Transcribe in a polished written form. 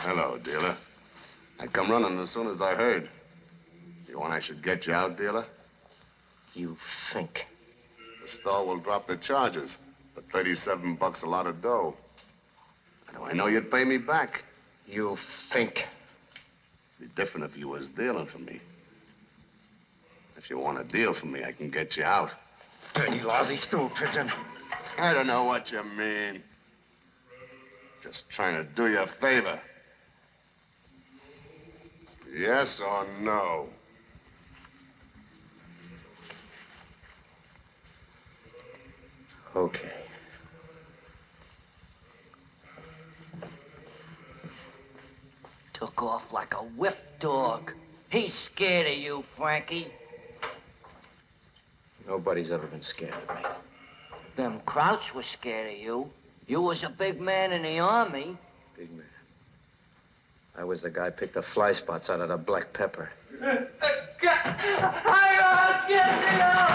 Hello, dealer. I come running as soon as I heard. You want I should get you out, dealer? You think? The store will drop the charges, but $37 a lot of dough. How do I know you'd pay me back? You think? It'd be different if you was dealing for me. If you want a deal from me, I can get you out. Dirty, lousy stool pigeon. I don't know what you mean. Just trying to do you a favor. Yes or no? Okay. Took off like a whipped dog. He's scared of you, Frankie. Nobody's ever been scared of me. Them Krauts were scared of you. You was a big man in the army. Big man. I was the guy picked the fly spots out of the black pepper. Get me out!